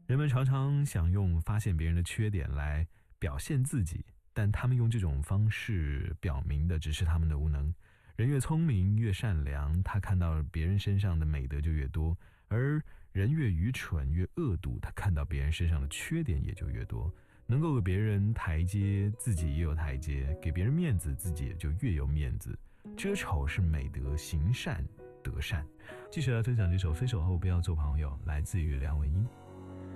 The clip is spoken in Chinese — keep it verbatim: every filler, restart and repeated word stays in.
人们常常想用发现别人的缺点来表现自己，但他们用这种方式表明的只是他们的无能。人越聪明越善良，他看到别人身上的美德就越多，而人越愚蠢越恶毒，他看到别人身上的缺点也就越多。能够给别人台阶，自己也有台阶，给别人面子，自己也就越有面子。遮丑是美德，行善得善。继续来分享这首《分手后不要做朋友》，来自于梁文音。